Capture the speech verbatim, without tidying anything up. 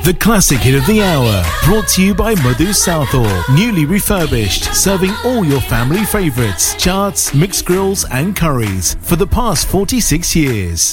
The classic hit of the hour, brought to you by Madhu Southall, newly refurbished, serving all your family favourites, charts, mixed grills and curries for the past forty-six years.